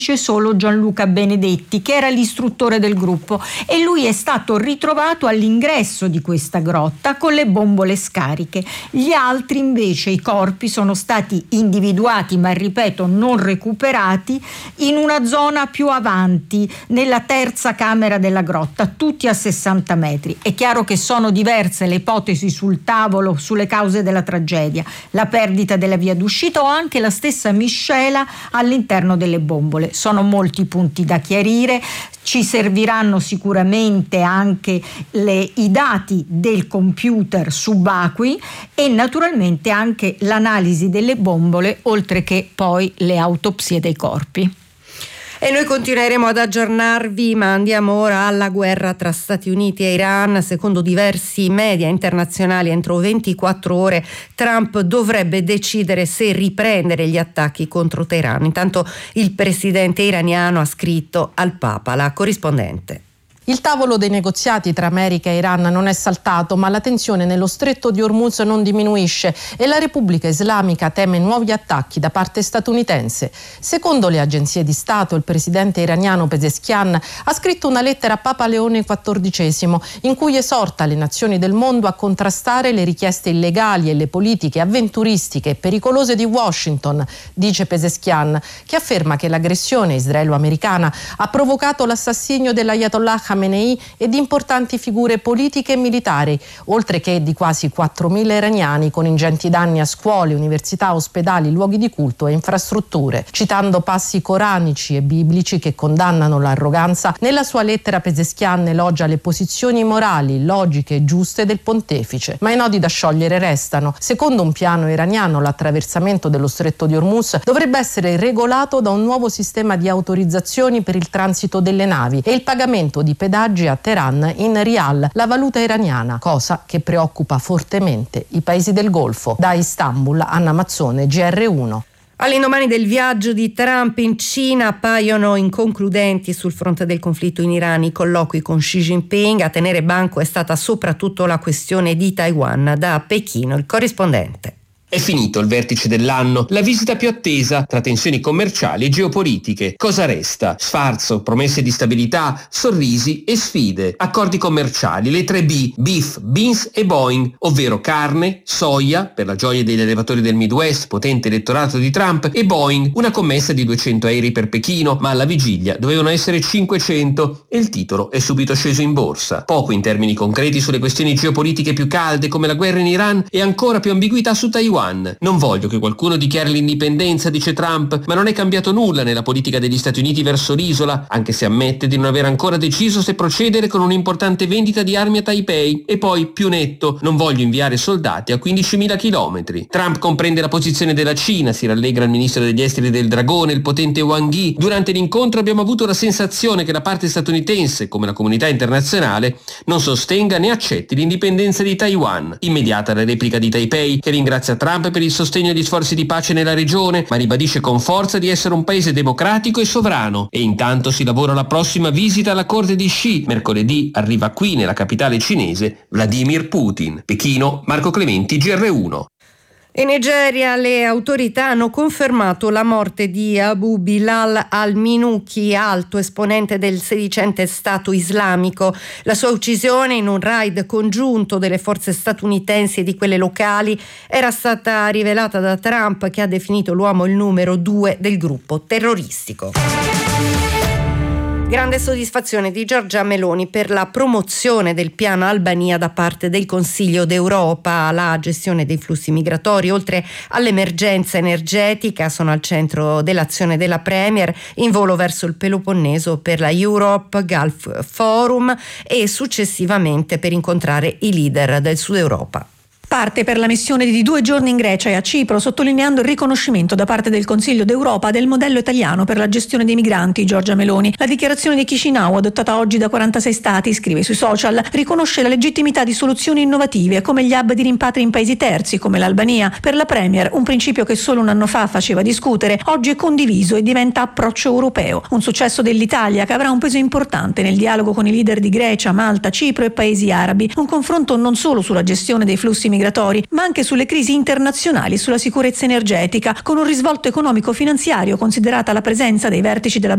solo Gianluca Benedetti, che era l'istruttore del gruppo, e lui è stato ritrovato all'ingresso di questa grotta con le bombole scariche. Gli altri invece, i corpi, sono stati individuati, ma ripeto non recuperati, in una zona più avanti, nella terza camera della grotta, tutti a 60 metri. È chiaro che sono diverse le ipotesi sul tavolo sulle cause della tragedia, la perdita della via d'uscita o anche la stessa miscela all'interno delle bombole. Sono molti punti da chiarire, ci serviranno sicuramente anche i dati del computer subacquei e naturalmente anche l'analisi delle bombole, oltre che poi le autopsie dei corpi. E noi continueremo ad aggiornarvi, ma andiamo ora alla guerra tra Stati Uniti e Iran. Secondo diversi media internazionali, entro 24 ore Trump dovrebbe decidere se riprendere gli attacchi contro Teheran. Intanto il presidente iraniano ha scritto al Papa. La corrispondente. Il tavolo dei negoziati tra America e Iran non è saltato, ma la tensione nello stretto di Hormuz non diminuisce e la Repubblica Islamica teme nuovi attacchi da parte statunitense. Secondo le agenzie di Stato, il presidente iraniano Pezeshkian ha scritto una lettera a Papa Leone XIV in cui esorta le nazioni del mondo a contrastare le richieste illegali e le politiche avventuristiche e pericolose di Washington, dice Pezeshkian, che afferma che l'aggressione israelo-americana ha provocato l'assassinio dell'Ayatollah Khamenei e di importanti figure politiche e militari, oltre che di quasi 4.000 iraniani, con ingenti danni a scuole, università, ospedali, luoghi di culto e infrastrutture. Citando passi coranici e biblici che condannano l'arroganza, nella sua lettera Pezeshkian elogia le posizioni morali, logiche e giuste del pontefice. Ma i nodi da sciogliere restano. Secondo un piano iraniano, l'attraversamento dello stretto di Hormuz dovrebbe essere regolato da un nuovo sistema di autorizzazioni per il transito delle navi e il pagamento di pedaggi a Teheran in rial, la valuta iraniana, cosa che preoccupa fortemente i paesi del Golfo. Da Istanbul, Anna Mazzone, GR1. All'indomani del viaggio di Trump in Cina appaiono inconcludenti sul fronte del conflitto in Iran i colloqui con Xi Jinping. A tenere banco è stata soprattutto la questione di Taiwan. Da Pechino, il corrispondente. È finito il vertice dell'anno, la visita più attesa tra tensioni commerciali e geopolitiche. Cosa resta? Sfarzo, promesse di stabilità, sorrisi e sfide. Accordi commerciali, le 3 B, beef, beans e Boeing, ovvero carne, soia, per la gioia degli allevatori del Midwest, potente elettorato di Trump, e Boeing, una commessa di 200 aerei per Pechino, ma alla vigilia dovevano essere 500 e il titolo è subito sceso in borsa. Poco in termini concreti sulle questioni geopolitiche più calde come la guerra in Iran e ancora più ambiguità su Taiwan. Non voglio che qualcuno dichiari l'indipendenza, dice Trump, ma non è cambiato nulla nella politica degli Stati Uniti verso l'isola, anche se ammette di non aver ancora deciso se procedere con un'importante vendita di armi a Taipei. E poi, più netto, non voglio inviare soldati a 15.000 chilometri. Trump comprende la posizione della Cina, si rallegra il ministro degli esteri del Dragone, il potente Wang Yi. Durante l'incontro abbiamo avuto la sensazione che la parte statunitense, come la comunità internazionale, non sostenga né accetti l'indipendenza di Taiwan. Immediata la replica di Taipei, che ringrazia Trump per il sostegno agli sforzi di pace nella regione, ma ribadisce con forza di essere un paese democratico e sovrano. E intanto si lavora alla prossima visita alla corte di Xi. Mercoledì arriva qui, nella capitale cinese, Vladimir Putin. Pechino, Marco Clementi, GR1. In Nigeria le autorità hanno confermato la morte di Abu Bilal al-Minuki, alto esponente del sedicente Stato islamico. La sua uccisione in un raid congiunto delle forze statunitensi e di quelle locali era stata rivelata da Trump, che ha definito l'uomo il numero 2 del gruppo terroristico. Grande soddisfazione di Giorgia Meloni per la promozione del piano Albania da parte del Consiglio d'Europa. La gestione dei flussi migratori, oltre all'emergenza energetica, sono al centro dell'azione della Premier, in volo verso il Peloponneso per la Europe Gulf Forum e successivamente per incontrare i leader del Sud Europa. Parte per la missione di 2 giorni in Grecia e a Cipro, sottolineando il riconoscimento da parte del Consiglio d'Europa del modello italiano per la gestione dei migranti. Giorgia Meloni. La dichiarazione di Chișinău, adottata oggi da 46 stati, scrive sui social, riconosce la legittimità di soluzioni innovative come gli hub di rimpatri in paesi terzi come l'Albania. Per la Premier, un principio che solo un anno fa faceva discutere, oggi è condiviso e diventa approccio europeo. Un successo dell'Italia che avrà un peso importante nel dialogo con i leader di Grecia, Malta, Cipro e paesi arabi. Un confronto non solo sulla gestione dei flussi migratori, ma anche sulle crisi internazionali e sulla sicurezza energetica, con un risvolto economico-finanziario, considerata la presenza dei vertici della